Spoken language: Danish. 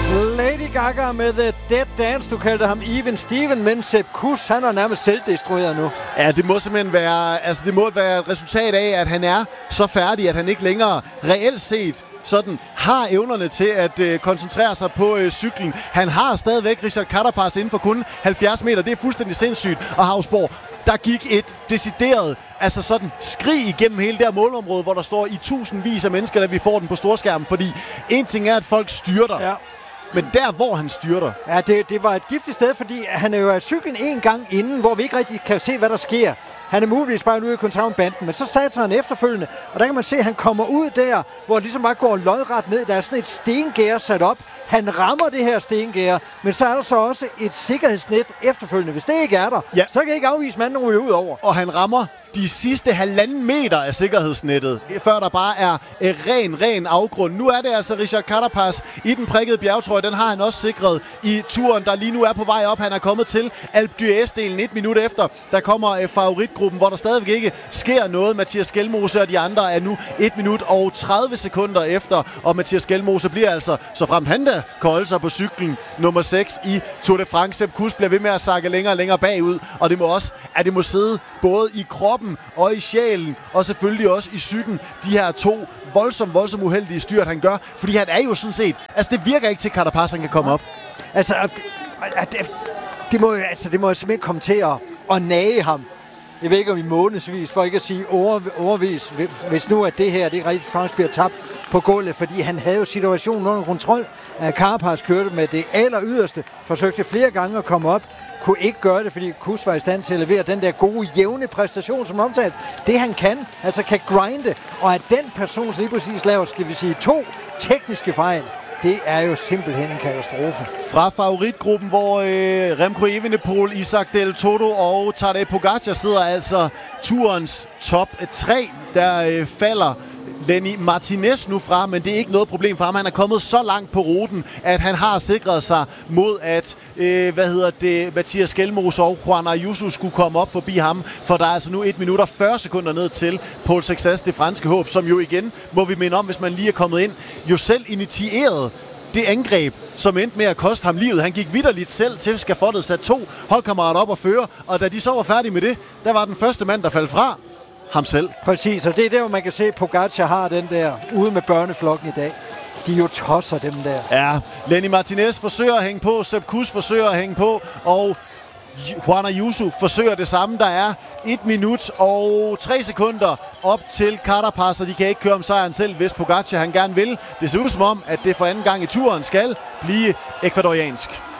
Lady Gaga med The Dead Dance. Du kaldte ham Even Steven, men Sepp Kuss, han er nærmest selvdestrueret nu. Ja, det må simpelthen være, det må være et resultat af, at han er så færdig, at han ikke længere reelt set sådan har evnerne til at koncentrere sig på cyklen. Han har stadigvæk Richard Carapaz inden for kun 70 meter. Det er fuldstændig sindssygt. Og Hausborg, der gik et decideret sådan skrig igennem hele det her målområde, hvor der står i tusindvis af mennesker, da vi får den på storskærmen. Fordi en ting er, at folk styrter. Ja. Men der, hvor han styrter... Ja, det var et giftigt sted, fordi han er jo af cyklen en gang inden, hvor vi ikke rigtig kan se, hvad der sker. Han er muligvis bare ude i kontraktbanden, men så satte han efterfølgende, og der kan man se, at han kommer ud der, hvor det ligesom bare går lodret ned. Der er sådan et stengær sat op. Han rammer det her stengær, men så er der så også et sikkerhedsnet efterfølgende. Hvis det ikke er der, så kan jeg ikke afvise manden ryger ud over. Og han rammer de sidste 1,5 meter af sikkerhedsnettet, før der bare er ren afgrund. Nu er det altså Richard Carapaz i den prikkede bjergtrøje. Den har han også sikret i turen, der lige nu er på vej op. Han er kommet til Alpe d'Huez-delen 1 minut efter. Der kommer favoritgruppen, hvor der stadigvæk ikke sker noget. Mathias Skelmose og de andre er nu 1 minut og 30 sekunder efter. Og Mathias Skelmose bliver altså, så fremt han da kan holde sig på cyklen, nummer 6 i Tour de France. Sepp Kuss bliver ved med at sakke længere og længere bagud. Og det må også, at det må sidde både i kroppen og i sjælen, og selvfølgelig også i psyken, de her to voldsomt uheldige styrt, han gør. Fordi han er jo sådan set... det virker ikke til, Carapaz han kan komme op. Det må jo simpelthen komme til at nage ham. Jeg ved ikke om i månedsvis, for ikke at sige overvis, hvis nu at det her det rigtig faktisk bliver tabt på gulvet, fordi han havde jo situationen under kontrol. Carapaz kørte med det aller yderste, forsøgte flere gange at komme op, kunne ikke gøre det, fordi Kuss var i stand til at levere den der gode, jævne præstation, som omtalt. Det han kan grinde, og at den person lige præcis laver, skal vi sige, 2 tekniske fejl, det er jo simpelthen en katastrofe. Fra favoritgruppen, hvor Remco Evenepoel, Isaac Del Toto og Tadej Pogačar sidder altså turens top 3, der falder Lenny Martinez nu fra, men det er ikke noget problem for ham. Han er kommet så langt på ruten, at han har sikret sig mod, at Mathias Skelmose og Juan Ayuso skulle komme op forbi ham, for der er altså nu 1 minut og 40 sekunder ned til Paul Success, det franske håb, som jo igen, må vi minde om, hvis man lige er kommet ind, jo selv initieret det angreb, som endte med at koste ham livet. Han gik vitterligt selv til skafottet, sat 2 holdkammerater op og føre, og da de så var færdige med det, der var den første mand, der faldt fra. Ham selv. Præcis, og det er der, hvor man kan se, at Pogačar har den der ude med børneflokken i dag. De jo tosser dem der. Ja, Lenny Martinez forsøger at hænge på, Sepp Kuss forsøger at hænge på, og Juan Ayuso forsøger det samme. Der er 1 minut og 3 sekunder op til Carapaz, og de kan ikke køre om sejren selv, hvis Pogačar han gerne vil. Det ser ud som om, at det for anden gang i turen skal blive ekvadoriansk.